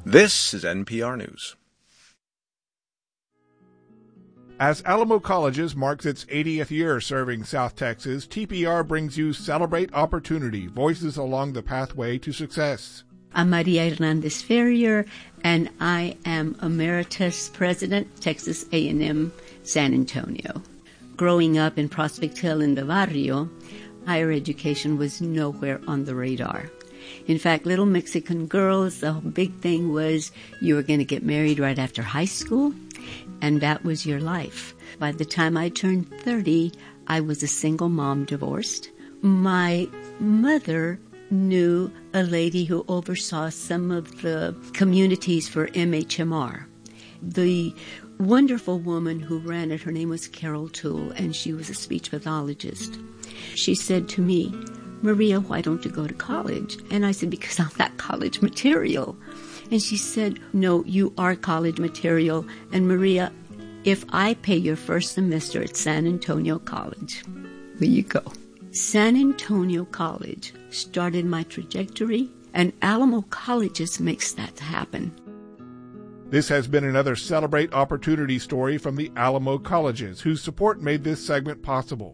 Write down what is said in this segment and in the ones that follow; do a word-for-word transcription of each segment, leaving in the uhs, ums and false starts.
This is N P R News. As Alamo Colleges marks its eightieth year serving South Texas, T P R brings you Celebrate Opportunity, Voices Along the Pathway to Success. I'm Maria Hernandez Ferrier, and I am Emeritus President, Texas A and M San Antonio. Growing up in Prospect Hill in the Barrio, higher education was nowhere on the radar. In fact, little Mexican girls, the big thing was you were going to get married right after high school, and that was your life. By the time I turned thirty, I was a single mom, divorced. My mother knew a lady who oversaw some of the communities for M H M R. The wonderful woman who ran it, her name was Carol Toole, and she was a speech pathologist. She said to me, "Maria, why don't you go to college?" And I said, "Because I'm not college material." And she said, "No, you are college material. And Maria, if I pay your first semester at San Antonio College," there you go. San Antonio College started my trajectory, and Alamo Colleges makes that happen. This has been another Celebrate Opportunity story from the Alamo Colleges, whose support made this segment possible.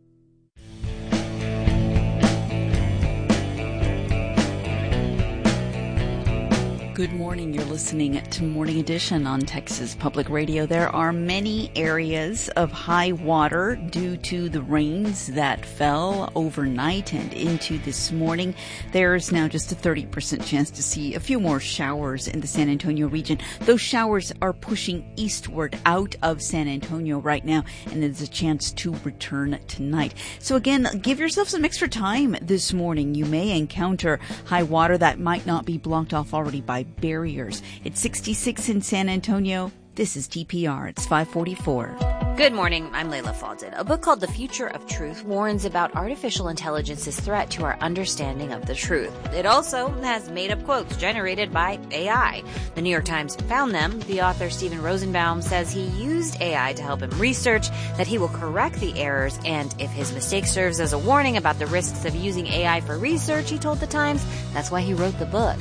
Good morning. You're listening to Morning Edition on Texas Public Radio. There are many areas of high water due to the rains that fell overnight and into this morning. There's now just a thirty percent chance to see a few more showers in the San Antonio region. Those showers are pushing eastward out of San Antonio right now, and there's a chance to return tonight. So again, give yourself some extra time this morning. You may encounter high water that might not be blocked off already by barriers. It's sixty-six in San Antonio. This is T P R. It's five forty-four. Good morning. I'm Layla Faldin. A book called The Future of Truth warns about artificial intelligence's threat to our understanding of the truth. It also has made-up quotes generated by A I. The New York Times found them. The author, Stephen Rosenbaum, says he used A I to help him research, that he will correct the errors, and if his mistake serves as a warning about the risks of using A I for research, he told the Times, that's why he wrote the book.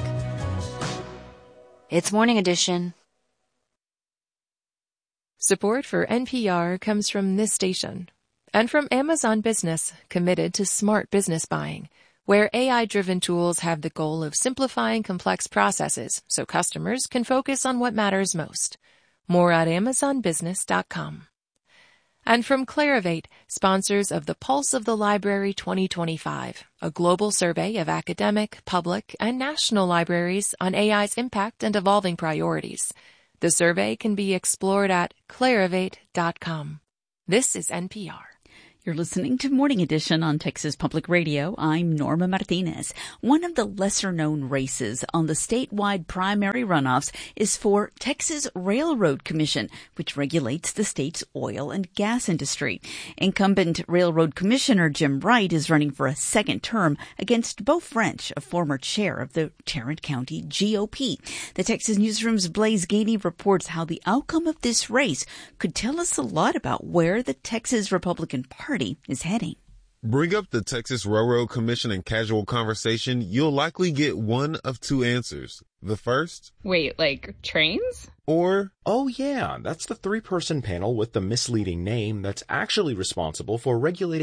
It's Morning Edition. Support for N P R comes from this station and from Amazon Business, committed to smart business buying, where A I-driven tools have the goal of simplifying complex processes so customers can focus on what matters most. More at amazon business dot com. And from Clarivate, sponsors of the Pulse of the Library twenty twenty-five, a global survey of academic, public, and national libraries on A I's impact and evolving priorities. The survey can be explored at clarivate dot com. This is N P R. You're listening to Morning Edition on Texas Public Radio. I'm Norma Martinez. One of the lesser-known races on the statewide primary runoffs is for Texas Railroad Commission, which regulates the state's oil and gas industry. Incumbent Railroad Commissioner Jim Wright is running for a second term against Beau French, a former chair of the Tarrant County G O P. The Texas Newsroom's Blaise Gainey reports how the outcome of this race could tell us a lot about where the Texas Republican Party is heading. Bring up the Texas Railroad Commission in casual conversation, you'll likely get one of two answers. The first, wait, like trains? Or, oh yeah, that's the three-person panel with the misleading name that's actually responsible for regulating